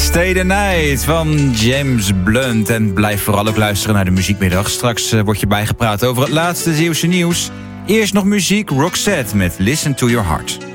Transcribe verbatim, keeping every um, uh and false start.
Stay the Night van James Blunt. En blijf vooral ook luisteren naar de muziekmiddag. Straks uh, wordt je bijgepraat over het laatste Zeeuwse nieuws. Eerst nog muziek, Roxette met Listen to Your Heart.